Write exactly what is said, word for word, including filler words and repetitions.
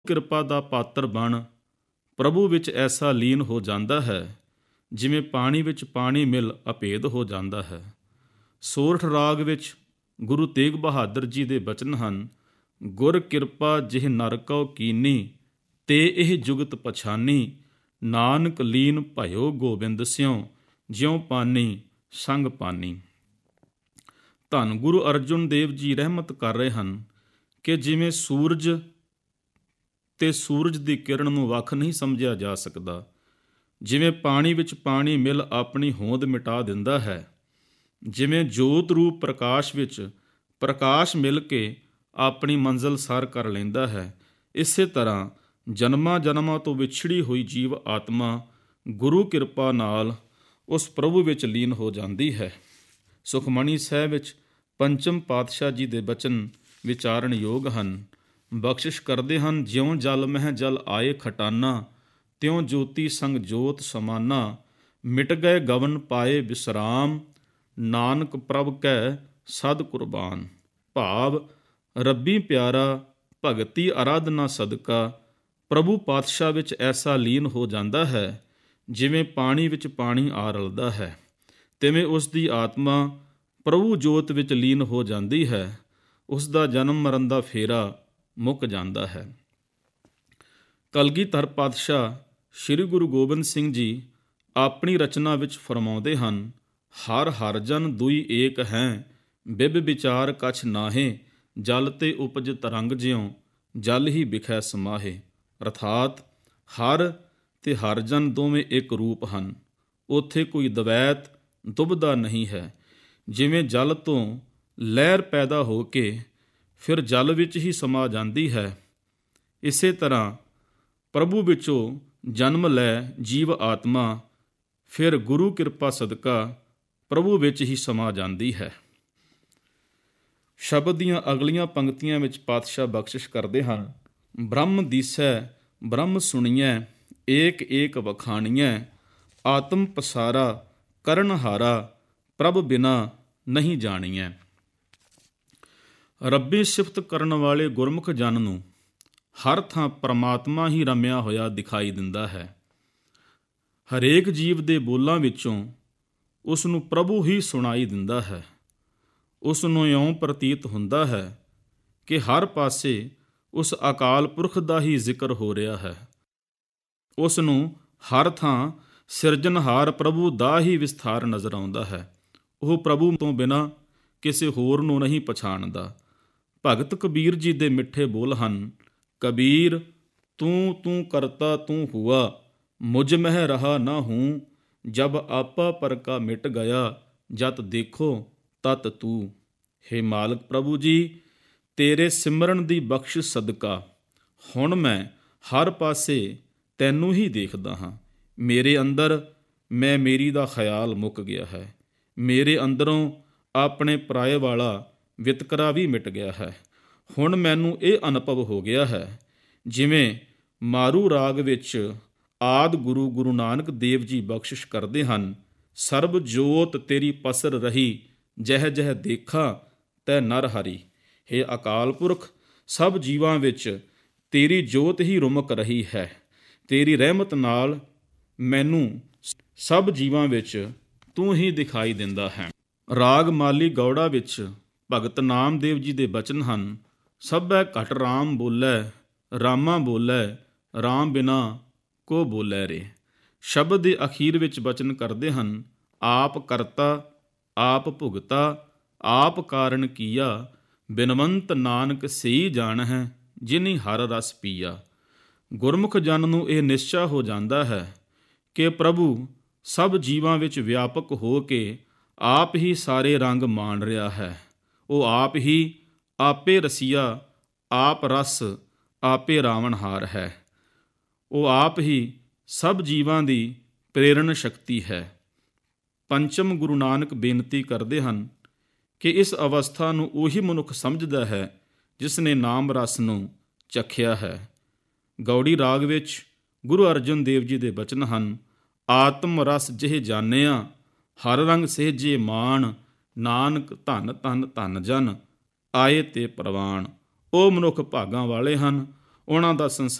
ਕਿਰਪਾ ਦਾ ਪਾਤਰ ਬਣ ਪ੍ਰਭੂ ਵਿੱਚ ਐਸਾ ਲੀਨ ਹੋ ਜਾਂਦਾ ਹੈ ਜਿਵੇਂ ਪਾਣੀ ਵਿੱਚ ਪਾਣੀ ਮਿਲ ਅਭੇਦ ਹੋ ਜਾਂਦਾ ਹੈ। ਸੋਰਠ ਰਾਗ ਵਿੱਚ ਗੁਰੂ ਤੇਗ ਬਹਾਦਰ ਜੀ ਦੇ ਬਚਨ ਹਨ, ਗੁਰ ਕਿਰਪਾ ਜਿਹ ਨਰ ਕਉ ਕੀਨੀ, ਤੇ ਇਹ ਜੁਗਤ ਪਛਾਨੀ, ਨਾਨਕ ਲੀਨ ਭਇਓ ਗੋਬਿੰਦ ਸਿਉ, ਜਿਉ ਪਾਨੀ ਸੰਗ ਪਾਨੀ। ਧੰਨ ਗੁਰੂ ਅਰਜਨ ਦੇਵ ਜੀ ਰਹਿਮਤ ਕਰ ਰਹੇ ਹਨ ਕਿ ਜਿਵੇਂ ਸੂਰਜ ਤੇ ਸੂਰਜ ਦੀ ਕਿਰਨ ਨੂੰ ਵੱਖ ਨਹੀਂ ਸਮਝਿਆ ਜਾ ਸਕਦਾ, ਜਿਵੇਂ ਪਾਣੀ ਵਿੱਚ ਪਾਣੀ ਮਿਲ ਆਪਣੀ ਹੋਂਦ ਮਿਟਾ ਦਿੰਦਾ ਹੈ, ਜਿਵੇਂ ਜੋਤ ਰੂਪ ਪ੍ਰਕਾਸ਼ ਵਿੱਚ ਪ੍ਰਕਾਸ਼ ਮਿਲ ਕੇ ਆਪਣੀ ਮੰਜ਼ਿਲ ਸਰ ਕਰ ਲੈਂਦਾ ਹੈ, ਇਸੇ ਤਰ੍ਹਾਂ ਜਨਮਾਂ ਜਨਮਾਂ ਤੋਂ ਵਿਛੜੀ ਹੋਈ ਜੀਵ ਆਤਮਾ ਗੁਰੂ ਕਿਰਪਾ ਨਾਲ ਉਸ ਪ੍ਰਭੂ ਵਿੱਚ ਲੀਨ ਹੋ ਜਾਂਦੀ ਹੈ। ਸੁਖਮਣੀ ਸਾਹਿਬ ਵਿੱਚ ਪੰਚਮ ਪਾਤਸ਼ਾਹ ਜੀ ਦੇ ਬਚਨ ਵਿਚਾਰਨ ਯੋਗ ਹਨ। ਬਖਸ਼ਿਸ਼ ਕਰਦੇ ਹਨ, ਜਿਉਂ ਜਲ ਮਹਿ ਜਲ ਆਏ ਖਟਾਨਾ, ਤਿਉਂ ਜੋਤੀ ਸੰਗ ਜੋਤ ਸਮਾਨਾ, ਮਿਟ ਗਏ ਗਵਨ ਪਾਏ ਵਿਸਰਾਮ, ਨਾਨਕ ਪ੍ਰਭ ਕੈ ਸਦ ਕੁਰਬਾਨ। ਭਾਵ ਰੱਬੀ ਪਿਆਰਾ ਭਗਤੀ ਅਰਾਧਨਾ ਸਦਕਾ ਪ੍ਰਭੂ ਪਾਤਸ਼ਾਹ ਵਿੱਚ ਐਸਾ ਲੀਨ ਹੋ ਜਾਂਦਾ ਹੈ, ਜਿਵੇਂ ਪਾਣੀ ਵਿੱਚ ਪਾਣੀ ਆ ਰਲਦਾ ਹੈ, ਤਿਵੇਂ ਉਸ ਦੀ ਆਤਮਾ ਪ੍ਰਭੂ ਜੋਤ ਵਿੱਚ ਲੀਨ ਹੋ ਜਾਂਦੀ ਹੈ। ਉਸ ਦਾ ਜਨਮ ਮਰਨ ਦਾ ਫੇਰਾ ਮੁੱਕ ਜਾਂਦਾ ਹੈ। ਕਲਗੀਧਰ ਪਾਤਸ਼ਾਹ ਸ੍ਰੀ ਗੁਰੂ ਗੋਬਿੰਦ ਸਿੰਘ ਜੀ ਆਪਣੀ ਰਚਨਾ ਵਿੱਚ ਫਰਮਾਉਂਦੇ ਹਨ, ਹਰ ਹਰ ਜਨ ਦੁਈ ਏਕ ਹੈ, ਬਿਬ ਵਿਚਾਰ ਕਛ ਨਾਹੇ, ਜਲ ਤੇ ਉਪਜ ਤਰੰਗ ਜਿਉ, ਜਲ ਹੀ ਬਿਖੈ ਸਮਾਹੇ। ਅਰਥਾਤ ਹਰ ਤੇ ਹਰ ਜਨ ਦੋਵੇਂ ਇੱਕ ਰੂਪ ਹਨ, ਉੱਥੇ ਕੋਈ ਦਵੈਤ ਦੁਬਦਾ ਨਹੀਂ ਹੈ। ਜਿਵੇਂ ਜਲ ਤੋਂ ਲਹਿਰ ਪੈਦਾ ਹੋ ਕੇ ਫਿਰ ਜਲ ਵਿੱਚ ਹੀ ਸਮਾ ਜਾਂਦੀ ਹੈ, ਇਸੇ ਤਰ੍ਹਾਂ ਪ੍ਰਭੂ ਵਿੱਚੋਂ ਜਨਮ ਲੈ ਜੀਵ ਆਤਮਾ ਫਿਰ ਗੁਰੂ ਕਿਰਪਾ ਸਦਕਾ ਪ੍ਰਭੂ ਵਿੱਚ ਹੀ ਸਮਾ ਜਾਂਦੀ ਹੈ। ਸ਼ਬਦ ਦੀਆਂ ਅਗਲੀਆਂ ਪੰਕਤੀਆਂ ਵਿੱਚ ਪਾਤਸ਼ਾਹ ਬਖਸ਼ਿਸ਼ ਕਰਦੇ ਹਨ, ਬ੍ਰਹਮ ਦੀਸੈ ਬ੍ਰਹਮ ਸੁਣੀਐ, ਏਕ ਏਕ ਵਖਾਣੀਐ, ਆਤਮ ਪਸਾਰਾ ਕਰਨ ਹਾਰਾ, ਪ੍ਰਭ ਬਿਨਾ ਨਹੀਂ ਜਾਣੀਐ। ਰੱਬੀ ਸਿਫਤ ਕਰਨ ਵਾਲੇ ਗੁਰਮੁਖ ਜਨ ਨੂੰ ਹਰ ਥਾਂ ਪਰਮਾਤਮਾ ਹੀ ਰਮਿਆ ਹੋਇਆ ਦਿਖਾਈ ਦਿੰਦਾ ਹੈ। ਹਰੇਕ ਜੀਵ ਦੇ ਬੋਲਾਂ ਵਿੱਚੋਂ ਉਸ ਨੂੰ ਪ੍ਰਭੂ ਹੀ ਸੁਣਾਈ ਦਿੰਦਾ ਹੈ। ਉਸ ਨੂੰ ਇਉਂ ਪ੍ਰਤੀਤ ਹੁੰਦਾ ਹੈ ਕਿ ਹਰ ਪਾਸੇ ਉਸ ਅਕਾਲ ਪੁਰਖ ਦਾ ਹੀ ਜ਼ਿਕਰ ਹੋ ਰਿਹਾ ਹੈ। ਉਸ ਨੂੰ ਹਰ ਥਾਂ ਸਿਰਜਣਹਾਰ ਪ੍ਰਭੂ ਦਾ ਹੀ ਵਿਸਥਾਰ ਨਜ਼ਰ ਆਉਂਦਾ ਹੈ। ਉਹ ਪ੍ਰਭੂ ਤੋਂ ਬਿਨਾਂ ਕਿਸੇ ਹੋਰ ਨੂੰ ਨਹੀਂ ਪਛਾਣਦਾ। ਭਗਤ ਕਬੀਰ ਜੀ ਦੇ ਮਿੱਠੇ ਬੋਲ ਹਨ, ਕਬੀਰ ਤੂੰ ਤੂੰ ਕਰਤਾ ਤੂੰ ਹੁਆ, ਮੁਝ ਮਹਿ ਰਹਾ ਨਾ ਹੂੰ, ਜਬ ਆਪਾ ਪਰ ਕਾ ਮਿਟ ਗਿਆ, ਜਤ ਦੇਖੋ ਤਤ ਤੂੰ। ਹੇ ਮਾਲਕ ਪ੍ਰਭੂ ਜੀ, ਤੇਰੇ ਸਿਮਰਨ ਦੀ ਬਖਸ਼ਿਸ਼ ਸਦਕਾ ਹੁਣ ਮੈਂ ਹਰ ਪਾਸੇ ਤੈਨੂੰ ਹੀ ਦੇਖਦਾ ਹਾਂ। ਮੇਰੇ ਅੰਦਰ ਮੈਂ ਮੇਰੀ ਦਾ ਖਿਆਲ ਮੁੱਕ ਗਿਆ ਹੈ। ਮੇਰੇ ਅੰਦਰੋਂ ਆਪਣੇ ਪਰਾਏ ਵਾਲਾ ਵਿਤਕਰਾ ਵੀ ਮਿਟ ਗਿਆ ਹੈ। ਹੁਣ ਮੈਨੂੰ ਇਹ ਅਨੁਭਵ ਹੋ ਗਿਆ ਹੈ, ਜਿਵੇਂ ਮਾਰੂ ਰਾਗ ਵਿੱਚ ਆਦਿ ਗੁਰੂ ਗੁਰੂ ਨਾਨਕ ਦੇਵ ਜੀ ਬਖਸ਼ਿਸ਼ ਕਰਦੇ ਹਨ, ਸਰਬ ਜੋਤ ਤੇਰੀ ਪਸਰ ਰਹੀ, ਜਹ ਜਹ ਦੇਖਾ ਤੈ ਨਰ ਹਰੀ। ਹੇ ਅਕਾਲ ਪੁਰਖ, ਸਭ ਜੀਵਾਂ ਵਿੱਚ ਤੇਰੀ ਜੋਤ ਹੀ ਰੁਮਕ ਰਹੀ ਹੈ। ਤੇਰੀ ਰਹਿਮਤ ਨਾਲ ਮੈਨੂੰ ਸਭ ਜੀਵਾਂ ਵਿੱਚ ਤੂੰ ਹੀ ਦਿਖਾਈ ਦਿੰਦਾ ਹੈ। ਰਾਗ ਮਾਲੀ ਗੌੜਾ ਵਿੱਚ ਭਗਤ ਨਾਮਦੇਵ ਜੀ ਦੇ ਬਚਨ ਹਨ, ਸਭੈ ਘਟ ਰਾਮ ਬੋਲੇ, ਰਾਮਾ ਬੋਲੇ, ਰਾਮ ਬਿਨਾ ਕੋ ਬੋਲੇ ਰੇ। ਸ਼ਬਦ ਦੇ ਅਖੀਰ ਵਿੱਚ ਬਚਨ ਕਰਦੇ ਹਨ, ਆਪ ਕਰਤਾ ਆਪ ਭੁਗਤਾ, ਆਪ ਕਾਰਨ ਕੀਆ, ਬਿਨਵੰਤ ਨਾਨਕ ਸਈ ਜਾਣ ਹੈ, ਜਿਨੀ ਹਰ ਰਸ ਪੀਆ। ਗੁਰਮੁਖ ਜਨ ਨੂੰ ਇਹ ਨਿਸ਼ਚਾ ਹੋ ਜਾਂਦਾ ਹੈ ਕਿ ਪ੍ਰਭੂ ਸਭ ਜੀਵਾਂ ਵਿੱਚ ਵਿਆਪਕ ਹੋ ਕੇ ਆਪ ਹੀ ਸਾਰੇ ਰੰਗ ਮਾਣ ਰਿਹਾ ਹੈ। ਉਹ ਆਪ ਹੀ ਆਪੇ ਰਸੀਆ, ਆਪ ਰਸ, ਆਪੇ ਰਾਵਣਹਾਰ ਹੈ। ਉਹ ਆਪ ਹੀ ਸਭ ਜੀਵਾਂ ਦੀ ਪ੍ਰੇਰਣ ਸ਼ਕਤੀ ਹੈ। ਪੰਚਮ ਗੁਰੂ ਨਾਨਕ ਬੇਨਤੀ ਕਰਦੇ ਹਨ ਕਿ ਇਸ ਅਵਸਥਾ ਨੂੰ ਉਹੀ ਮਨੁੱਖ ਸਮਝਦਾ ਹੈ ਜਿਸ ਨੇ ਨਾਮ ਰਸ ਨੂੰ ਚਖਿਆ ਹੈ। ਗੌੜੀ ਰਾਗ ਵਿੱਚ ਗੁਰੂ ਅਰਜਨ ਦੇਵ ਜੀ ਦੇ ਬਚਨ ਹਨ, ਆਤਮ ਰਸ ਜਿਹ ਜਾਣਿਆ, ਹਰ ਰੰਗ ਸਹਿਜੇ ਮਾਣ, ਨਾਨਕ ਧੰਨ ਧੰਨ ਧੰਨ ਜਨ ਆਏ ਤੇ ਪ੍ਰਵਾਨ। ਉਹ ਮਨੁੱਖ ਭਾਗਾਂ ਵਾਲੇ ਹਨ, ਉਹਨਾਂ ਦਾ ਸੰਸਾਰ